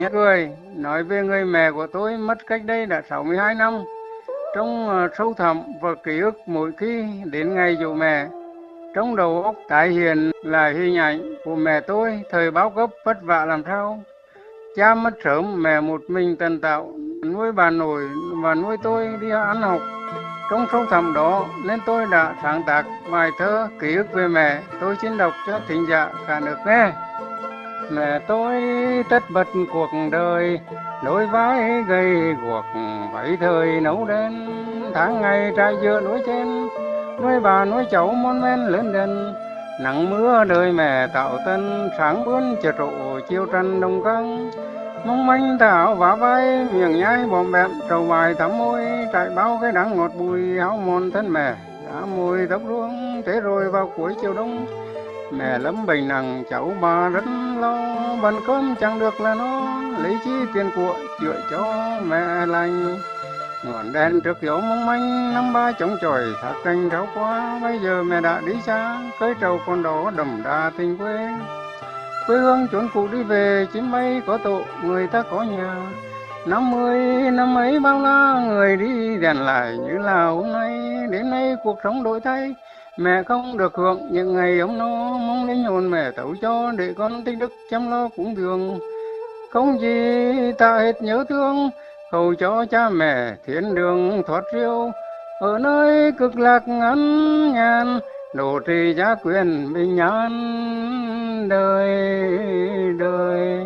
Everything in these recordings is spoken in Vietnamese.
Nhất người nói về người mẹ của tôi mất cách đây đã 62 năm. Trong sâu thẳm và ký ức mỗi khi đến ngày dỗ mẹ, trong đầu óc tái hiện là hình ảnh của mẹ tôi thời bao cấp vất vả làm sao. Cha mất sớm, mẹ một mình tần tạo nuôi bà nội và nuôi tôi đi ăn học. Trong sâu thẳm đó nên tôi đã sáng tác bài thơ ký ức về mẹ. Tôi xin đọc cho thính giả cả nước nghe. Mẹ tôi tất bật cuộc đời, đôi vai gầy guộc vẫy thời nấu đen, tháng ngày trải dựa núi trên, nuôi bà nuôi cháu mon men lớn dần. Nắng mưa đời mẹ tạo tân, sáng bướn chợt rộ chiều trần đồng căng. Mong manh thảo vả vai, miệng nhai bòm bẹm, trầu bài thắm môi, trải bao cái đắng ngọt bùi háo mòn thân mẹ. Đã mùi tóc ruông, thế rồi vào cuối chiều đông, mẹ lắm bệnh nặng cháu bà rất lo, bận cơm chẳng được là nó, lấy chi tiền của chữa cho mẹ lành. Ngọn đèn trước gió mong manh, năm ba chống chọi thác canh ráo qua, bây giờ mẹ đã đi xa, cây trầu con đó đậm đà tình quê. Quê hương chốn cũ đi về, chim bay có tổ, người ta có nhà. Năm ấy bao la, người đi đèn lại như là hôm nay, đến nay cuộc sống đổi thay. Mẹ không được hưởng những ngày ấm no, mong linh hồn mẹ tấu cho để con tích đức chăm lo cúng dường. Không gì ta hết nhớ thương, cầu cho cha mẹ thiên đường thoát riêu, ở nơi cực lạc ngắn nhàn, độ trì gia quyền bình an đời đời.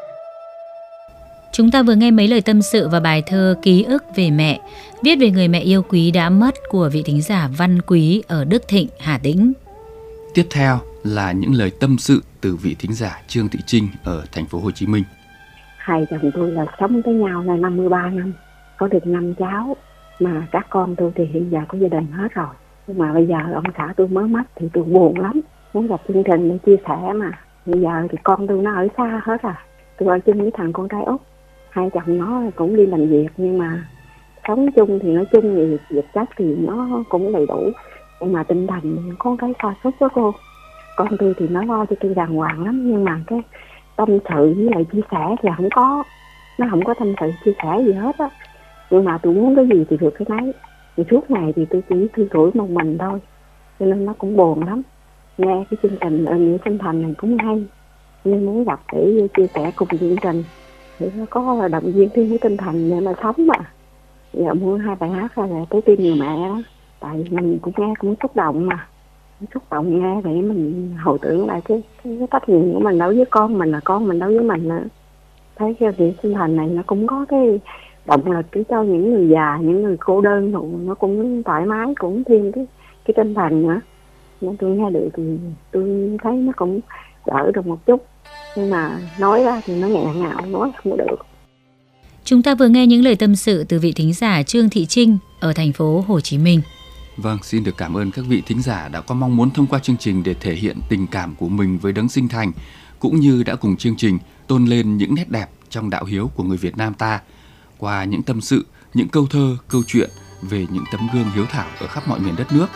Chúng ta vừa nghe mấy lời tâm sự và bài thơ Ký ức về mẹ, viết về người mẹ yêu quý đã mất của vị thính giả Văn Quý ở Đức Thịnh, Hà Tĩnh. Tiếp theo là những lời tâm sự từ vị thính giả Trương Thị Trinh ở thành phố Hồ Chí Minh. Hai chồng tôi là sống với nhau là 53 năm, có được 5 cháu, mà các con tôi thì hiện giờ có gia đình hết rồi. Nhưng mà bây giờ ông xã tôi mới mất thì tôi buồn lắm, muốn gặp chương trình để chia sẻ mà. Bây giờ thì con tôi nó ở xa hết rồi, tôi ở chung với thằng con trai út. Hai chồng nó cũng đi làm việc nhưng mà sống chung thì nói chung thì việc chất thì nó cũng đầy đủ, nhưng mà tinh thần có cái sa sút đó cô. Con tôi thì nó lo cho tôi đàng hoàng lắm, nhưng mà cái tâm sự với lại chia sẻ thì không có, nó không có tâm sự chia sẻ gì hết á. Nhưng mà tôi muốn cái gì thì được cái nấy, thì suốt ngày thì tôi chỉ thư rủi một mình thôi, cho nên nó cũng buồn lắm. Nghe cái chương trình ở Nghĩa Sinh Thành này cũng hay, nên muốn gặp để chia sẻ cùng chương trình để nó có động viên cái tinh thần để mà sống mà. Giờ mua hai bài hát ra là Trái tim người mẹ đó, tại mình cũng nghe cũng xúc động mà, xúc động nghe để mình hồi tưởng lại cái trách nhiệm của mình đối với con mình, là con mình đối với mình nữa. Thấy cái Nghĩa Sinh Thành này nó cũng có cái động lực để cho những người già, những người cô đơn, nó cũng thoải mái, cũng thêm cái tinh thần nữa. Nên tôi nghe được thì tôi thấy nó cũng đỡ được một chút, nhưng mà nói ra thì nó nghẹn ngào, nói không được. Chúng ta vừa nghe những lời tâm sự từ vị thính giả Trương Thị Trinh ở thành phố Hồ Chí Minh. Vâng, xin được cảm ơn các vị thính giả đã có mong muốn thông qua chương trình để thể hiện tình cảm của mình với đấng sinh thành, cũng như đã cùng chương trình tôn lên những nét đẹp trong đạo hiếu của người Việt Nam ta qua những tâm sự, những câu thơ, câu chuyện về những tấm gương hiếu thảo ở khắp mọi miền đất nước.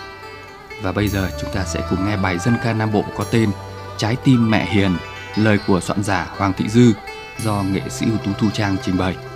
Và bây giờ chúng ta sẽ cùng nghe bài dân ca Nam Bộ có tên Trái tim mẹ hiền, lời của soạn giả Hoàng Thị Dư do nghệ sĩ ưu tú Thu Trang trình bày.